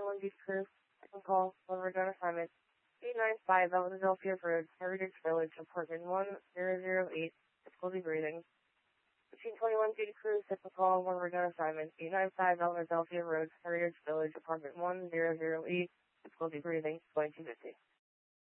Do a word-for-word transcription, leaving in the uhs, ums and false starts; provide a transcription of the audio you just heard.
twenty-one Beach Crew, second call, one return assignment, eight nine five Philadelphia Road, Heritage Village, apartment one zero zero eight, difficulty breathing. Machine twenty-one Duty Crew, second call, one return assignment, eight nine five Philadelphia Road, Heritage Village, apartment one zero zero eight, difficulty breathing, twenty-two fifty.